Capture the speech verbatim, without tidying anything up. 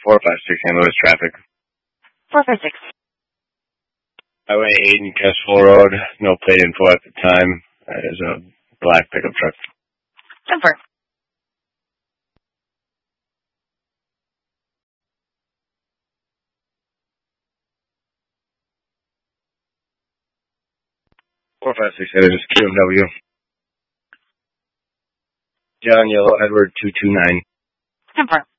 four five six Saint Louis traffic. four five six. Highway eight and Castle Road. No plate info at the time. Uh, there's a black pickup truck. Confirm. four five six Edit is Q M W. John Yellow Edward two two nine. Confirm.